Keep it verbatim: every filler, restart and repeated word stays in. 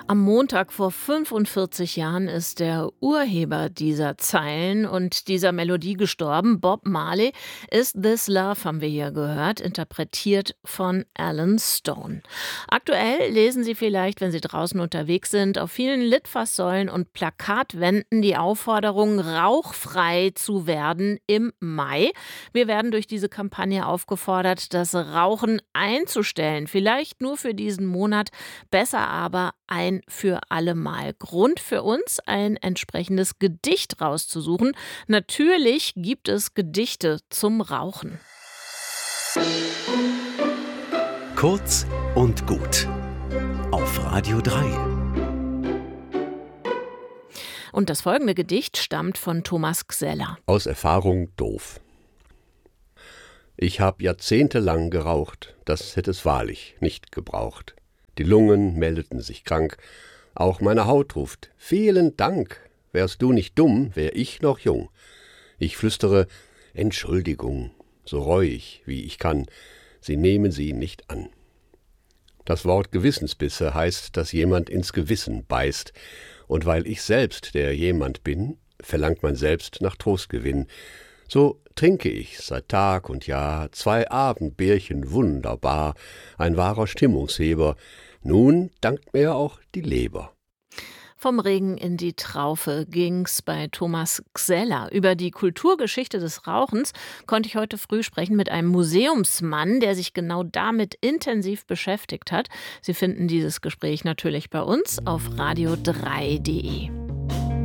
Am Montag vor fünfundvierzig Jahren ist der Urheber dieser Zeilen und dieser Melodie gestorben. Bob Marley. Is This Love haben wir hier gehört, interpretiert von Alan Stone. Aktuell lesen Sie vielleicht, wenn Sie draußen unterwegs sind, auf vielen Litfaßsäulen und Plakatwänden die Aufforderung, rauchfrei zu werden im Mai. Wir werden durch diese Kampagne aufgefordert, das Rauchen einzustellen. Vielleicht nur für diesen Monat, besser aber ein für alle Mal. Grund für uns, ein entsprechendes Gedicht rauszusuchen. Natürlich gibt es Gedichte zum Rauchen. Kurz und gut. Auf Radio drei. Und das folgende Gedicht stammt von Thomas Gseller. Aus Erfahrung doof. Ich hab jahrzehntelang geraucht, das hätt es wahrlich nicht gebraucht. Die Lungen meldeten sich krank, auch meine Haut ruft, vielen Dank. Wärst du nicht dumm, wär ich noch jung. Ich flüstere, Entschuldigung, so reuig, wie ich kann, Sie nehmen sie nicht an. Das Wort Gewissensbisse heißt, dass jemand ins Gewissen beißt, und weil ich selbst der jemand bin, verlangt man selbst nach Trostgewinn. So trinke ich seit Tag und Jahr zwei Abendbierchen wunderbar, ein wahrer Stimmungsheber. Nun dankt mir auch die Leber. Vom Regen in die Traufe ging's bei Thomas Gseller. Über die Kulturgeschichte des Rauchens konnte ich heute früh sprechen mit einem Museumsmann, der sich genau damit intensiv beschäftigt hat. Sie finden dieses Gespräch natürlich bei uns auf radio drei punkt de.